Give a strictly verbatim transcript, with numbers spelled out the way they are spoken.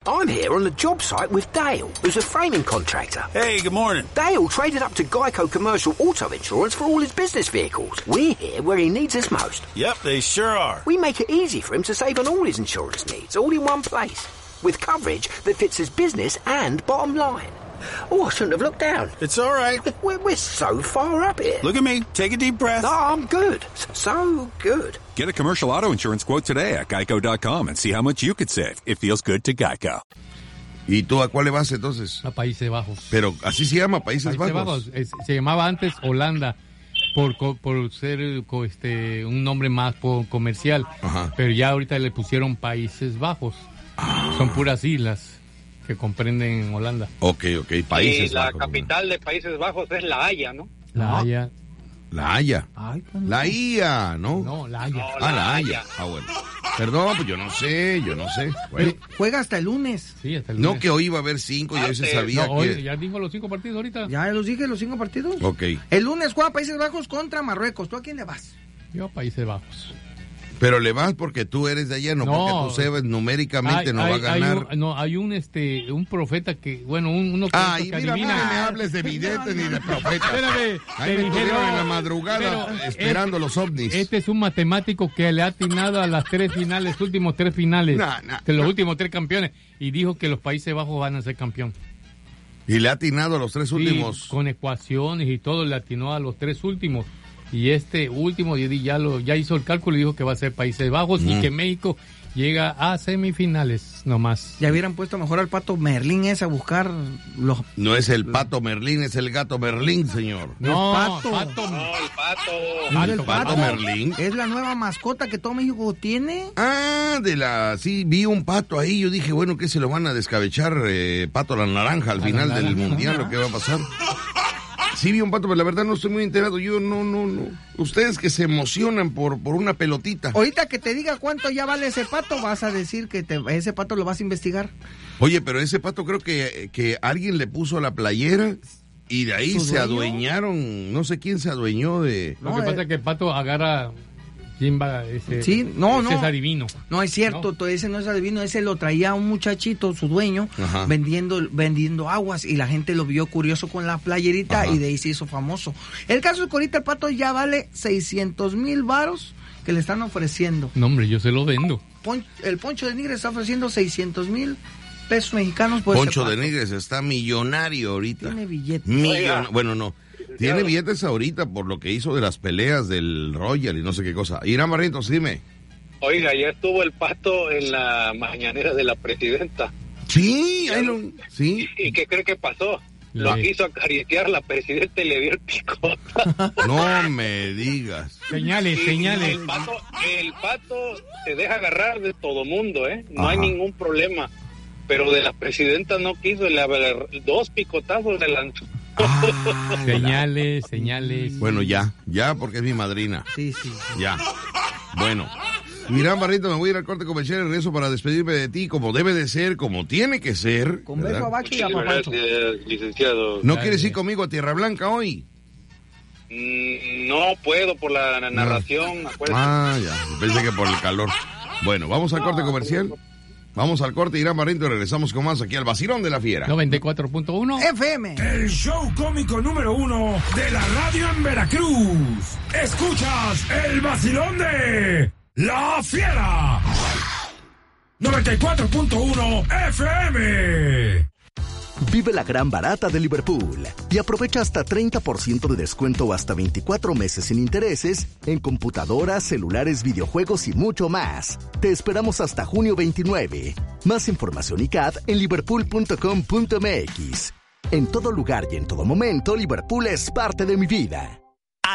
I'm here on the job site with Dale, who's a framing contractor. Hey, good morning. Dale traded up to Geico Commercial Auto Insurance for all his business vehicles. We're here where he needs us most. Yep, they sure are. We make it easy for him to save on all his insurance needs, all in one place, with coverage that fits his business and bottom line. Oh, I shouldn't have looked down. It's all right. We're, we're so far up here. Look at me. Take a deep breath. No, I'm good. So good. Get a commercial auto insurance quote today at geico dot com and see how much you could save. It feels good to Geico. ¿Y tú a cuál le vas entonces? A Países Bajos. Pero así se llama, Países, Países Bajos. Bajos. Es, se llamaba antes Holanda por por ser este un nombre más po, comercial. Ajá. Pero ya ahorita le pusieron Países Bajos. Ah. Son puras islas que comprenden Holanda. Ok, ok, Países y la Bajos. capital de Países Bajos es La Haya, ¿no? La Haya. La Haya. Ay, la I A, ¿no? No, La Haya. No, ah, La La Haya. Haya. Ah, bueno. Perdón, pues yo no sé, yo no sé. Bueno. Juega hasta el lunes. Sí, hasta el lunes. No, que hoy iba a haber cinco y hoy se sabía no, que... hoy, ya dijo los cinco partidos ahorita. Ya los dije, los cinco partidos. Ok. El lunes juega Países Bajos contra Marruecos. ¿Tú a quién le vas? Yo a Países Bajos. Pero le vas porque tú eres de allá, no, No. porque tú sabes numéricamente Hay- no hay- va a ganar. Hay un, no, hay un este un profeta que, bueno, un, uno que, Ay, que mira, adivina. no me hables de videntes ni de profetas. Espérame, Ahí te me dijeron- tuvieron en la madrugada pero esperando este- los ovnis. Este es un matemático que le ha atinado a las tres finales, últimos tres finales, No, no, de los no. últimos tres campeones, y dijo que los Países Bajos van a ser campeón. Y le ha atinado a los tres Sí, últimos. con ecuaciones y todo, le atinó a los tres últimos. Y este último ya lo ya hizo el cálculo y dijo que va a ser Países Bajos Mm. y que México llega a semifinales nomás. Ya hubieran puesto mejor al Pato Merlín ese a buscar los... No es el pato Merlín, es el gato Merlín, señor. No, pato. pato. No, el pato. No, el el pato Merlín. Es la nueva mascota que todo México tiene. Ah, de la... Sí, vi un pato ahí. Yo dije, bueno, ¿qué se lo van a descabechar? Eh, pato la naranja al A final la del naranja. mundial, ¿lo que va a pasar? Sí, vi un pato, pero la verdad no estoy muy enterado. Yo no, no, no. Ustedes que se emocionan por, por una pelotita. Ahorita que te diga cuánto ya vale ese pato, vas a decir que te, ese pato lo vas a investigar. Oye, pero ese pato creo que, que alguien le puso a la playera y de ahí ¿Su se dueño? adueñaron. No sé quién se adueñó de... Lo No, que eh. pasa es que el pato agarra quién va ese. Sí, no, ese no. es adivino. No, es cierto, No. todo ese no es adivino, ese lo traía un muchachito, su dueño, Ajá. vendiendo vendiendo aguas y la gente lo vio curioso con la playerita Ajá. y de ahí se hizo famoso. El caso es que ahorita el pato ya vale seiscientos mil varos que le están ofreciendo. No, hombre, yo se lo vendo. Pon- el Poncho de Nigres está ofreciendo seiscientos mil pesos mexicanos por Poncho ese de pato. Nigres está millonario ahorita. Tiene billetes. Millon- Oiga. Bueno, no. Tiene billetes ahorita por lo que hizo de las peleas del Royal y no sé qué cosa. Irán Barrientos, dime. Oiga, ya estuvo el pato en la mañanera de la presidenta. Sí, ahí lo... Sí. ¿Y qué cree que pasó? Lo Le- quiso acariciar la presidenta y le dio el picota. No me digas. Señales, Y señales. El pato, el pato se deja agarrar de todo mundo, ¿eh? No Ajá. hay ningún problema. Pero de la presidenta no quiso, le agarró dos picotazos le lanzó. Ah, Señales, señales. bueno, ya, ya, porque es mi madrina. Sí, sí. Ya. Bueno. Irán Barreto, me voy a ir al corte comercial y regreso para despedirme de ti como debe de ser, como tiene que ser. Con ¿verdad? beso a Bacho y a Muchas Papancho. gracias, licenciado. ¿No Dale. quieres ir conmigo a Tierra Blanca hoy? Mm, No puedo por la narración, acuérdate. Ah, ya. Pensé que por el calor. Bueno, vamos al corte comercial. Vamos al corte, Irán Barreto, y regresamos con más aquí al Vacilón de la Fiera. noventa y cuatro punto uno. F M. El show cómico número uno de la radio en Veracruz. Escuchas el vacilón de La Fiera. noventa y cuatro punto uno F M. Vive la gran barata de Liverpool y aprovecha hasta treinta por ciento de descuento o hasta veinticuatro meses sin intereses en computadoras, celulares, videojuegos y mucho más. Te esperamos hasta junio veintinueve. Más información y C A D en liverpool punto com punto m x. En todo lugar y en todo momento, Liverpool es parte de mi vida.